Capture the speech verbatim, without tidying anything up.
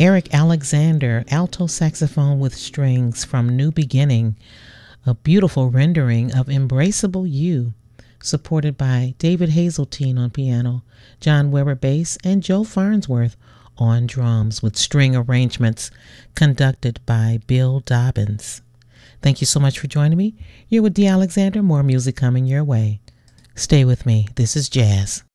Eric Alexander, alto saxophone with strings from New Beginning, a beautiful rendering of Embraceable You, supported by David Hazeltine on piano, John Weber bass, and Joe Farnsworth on drums, with string arrangements conducted by Bill Dobbins. Thank you so much for joining me. You're with Dee Alexander. More music coming your way. Stay with me. This is Jazz.